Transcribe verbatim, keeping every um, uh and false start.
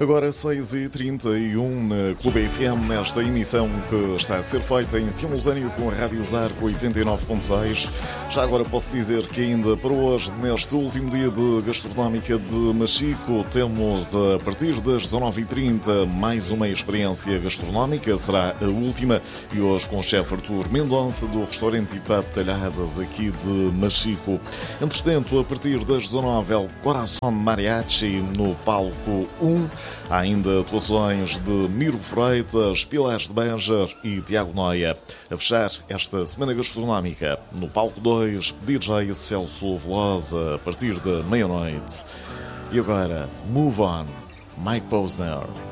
Agora seis e trinta e um na Clube F M, nesta emissão que está a ser feita em simultâneo com a Rádio Zarco oitenta e nove ponto seis. Já agora posso dizer que ainda para hoje, neste último dia de gastronómica de Machico, temos a partir das dezanove e trinta mais uma experiência gastronómica, será a última, e hoje com o chefe Artur Mendonça do restaurante Ipap Talhadas aqui de Machico. Entretanto, a partir das dezanove, El Coração Mariachi no palco um. Há ainda atuações de Miro Freitas, Pilares de Beja e Tiago Noia. A fechar esta semana gastronómica, no palco dois, D J Celso Velosa, a partir da meia-noite. E agora, Move On, Mike Posner.